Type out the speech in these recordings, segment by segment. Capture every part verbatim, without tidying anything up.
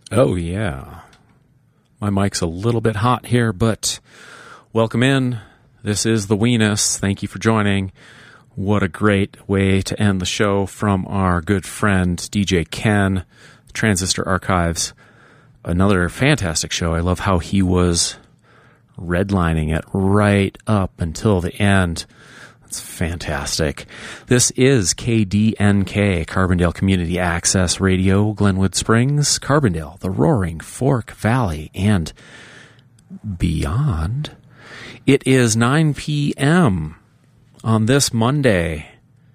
Oh, yeah. My mic's a little bit hot here, but welcome in. This is The Weenus. Thank you for joining. What a great way to end the show from our good friend, D J Ken, Transistor Archives. Another fantastic show. I love how he was redlining it right up until the end. That's fantastic. This is K D N K, Carbondale Community Access Radio, Glenwood Springs, Carbondale, the Roaring Fork Valley, and beyond. It is nine p.m. on this Monday.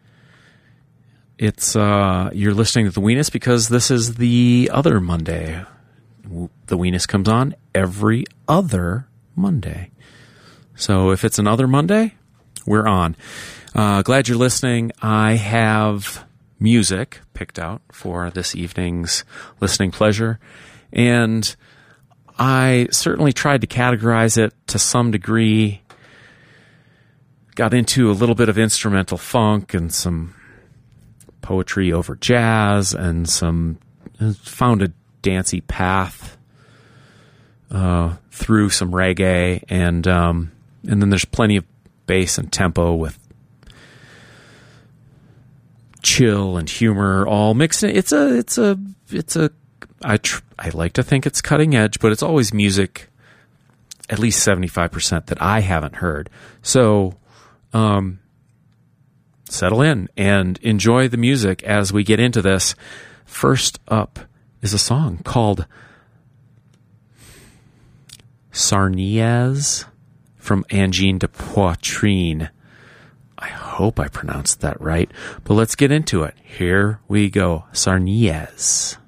It's uh, you're listening to The Weenus because this is the other Monday. The Weenus comes on every other Monday. So if it's another Monday, we're on. Uh, glad you're listening. I have music picked out for this evening's listening pleasure, and I certainly tried to categorize it to some degree. Got into a little bit of instrumental funk and some poetry over jazz and some found a dancey path uh, through some reggae, and um, and then there's plenty of bass and tempo with chill and humor all mixed in. It's a, it's a, it's a, I, tr- I like to think it's cutting edge, but it's always music, at least seventy-five percent that I haven't heard. So, um, settle in and enjoy the music as we get into this. First up is a song called Sarniez from Angine de Poitrine. I hope I pronounced that right, but let's get into it. Here we go. Sarniez.